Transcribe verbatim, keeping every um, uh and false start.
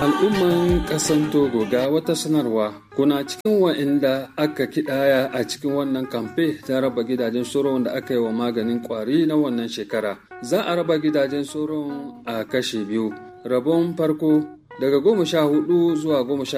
Al'umman ƙasan Togo ga wata sanarwa kuna cikin wa'inda aka kidaya a cikin wannan kamfe ta raba gidajen soron da aka yi wa maganin kwari na wannan shekara. Za a raba gidajen soron a kashe biyu. Rabon farko daga goma sha hudu zuwa goma sha